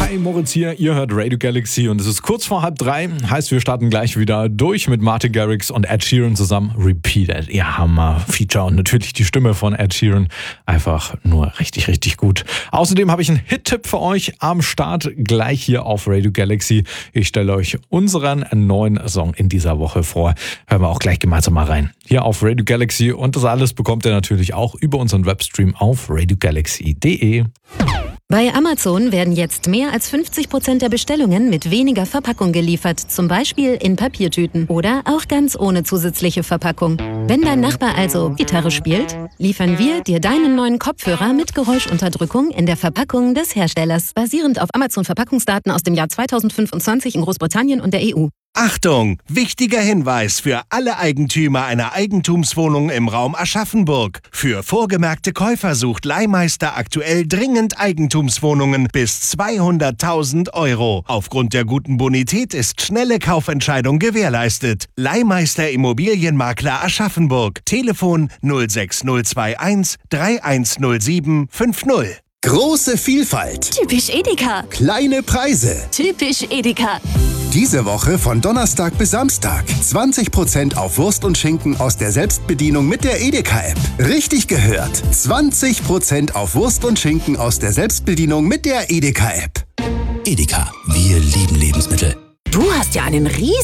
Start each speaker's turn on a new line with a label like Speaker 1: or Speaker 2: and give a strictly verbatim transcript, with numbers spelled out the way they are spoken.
Speaker 1: Hi, Moritz hier, ihr hört Radio Galaxy und es ist kurz vor halb drei, heißt wir starten gleich wieder durch mit Martin Garrix und Ed Sheeran zusammen. Repeated, ihr Hammer-Feature und natürlich die Stimme von Ed Sheeran, einfach nur richtig, richtig gut. Außerdem habe ich einen Hit-Tipp für euch am Start, gleich hier auf Radio Galaxy. Ich stelle euch unseren neuen Song in dieser Woche vor. Hören wir auch gleich gemeinsam mal rein. Hier auf Radio Galaxy und das alles bekommt ihr natürlich auch über unseren Webstream auf radio galaxy punkt de.
Speaker 2: Bei Amazon werden jetzt mehr als fünfzig Prozent der Bestellungen mit weniger Verpackung geliefert, zum Beispiel in Papiertüten oder auch ganz ohne zusätzliche Verpackung. Wenn dein Nachbar also Gitarre spielt, liefern wir dir deinen neuen Kopfhörer mit Geräuschunterdrückung in der Verpackung des Herstellers, basierend auf Amazon-Verpackungsdaten aus dem Jahr zweitausendfünfundzwanzig in Großbritannien und der E U.
Speaker 3: Achtung! Wichtiger Hinweis für alle Eigentümer einer Eigentumswohnung im Raum Aschaffenburg. Für vorgemerkte Käufer sucht Leihmeister aktuell dringend Eigentumswohnungen bis zweihunderttausend Euro. Aufgrund der guten Bonität ist schnelle Kaufentscheidung gewährleistet. Leihmeister Immobilienmakler Aschaffenburg. Telefon null sechs null zwei eins drei eins null sieben fünf null.
Speaker 4: Große Vielfalt.
Speaker 5: Typisch Edeka.
Speaker 4: Kleine Preise.
Speaker 5: Typisch Edeka.
Speaker 4: Diese Woche von Donnerstag bis Samstag. zwanzig Prozent auf Wurst und Schinken aus der Selbstbedienung mit der Edeka-App. Richtig gehört. zwanzig Prozent auf Wurst und Schinken aus der Selbstbedienung mit der Edeka-App.
Speaker 6: Edeka, wir lieben Lebensmittel.
Speaker 5: Du hast ja einen riesen